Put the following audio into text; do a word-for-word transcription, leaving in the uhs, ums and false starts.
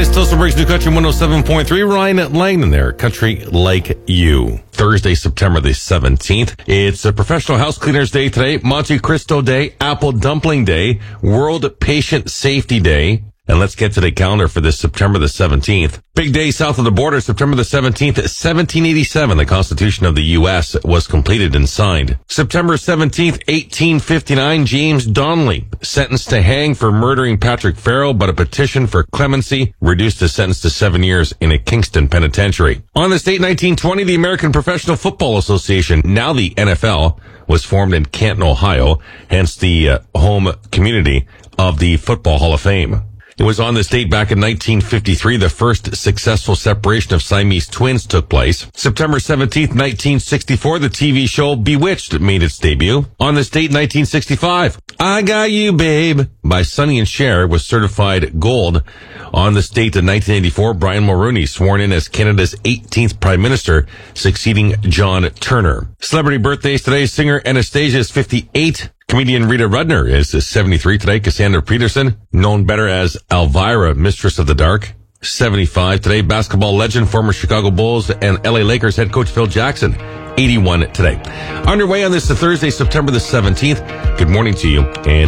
It's Tulsa Breaks New Country one oh seven point three. Ryan Langdon there, Country Like You. Thursday, September the seventeenth. It's a Professional House Cleaners Day today, Monte Cristo Day, Apple Dumpling Day, World Patient Safety Day. And let's get to the calendar for this September the seventeenth. Big day south of the border, September the seventeenth, seventeen eighty-seven. The Constitution of the U S was completed and signed. September seventeenth, eighteen fifty-nine, James Donnelly, sentenced to hang for murdering Patrick Farrell, but a petition for clemency reduced his sentence to seven years in a Kingston penitentiary. On this date, nineteen twenty, the American Professional Football Association, now the N F L, was formed in Canton, Ohio, hence the uh, home community of the Football Hall of Fame. It was on this date back in nineteen fifty-three the first successful separation of Siamese twins took place. September seventeenth, nineteen sixty-four, the T V show Bewitched made its debut. On this date, nineteen sixty-five, I Got You Babe by Sonny and Cher was certified gold. On this date in nineteen eighty-four, Brian Mulroney sworn in as Canada's eighteenth Prime Minister, succeeding John Turner. Celebrity birthdays today, singer Anastasia is fifty-eight. Comedian Rita Rudner is seventy-three today. Cassandra Peterson, known better as Elvira, Mistress of the Dark, seventy-five today. Basketball legend, former Chicago Bulls and L A Lakers head coach Phil Jackson, eighty-one today. Underway on this Thursday, September the seventeenth. Good morning to you. And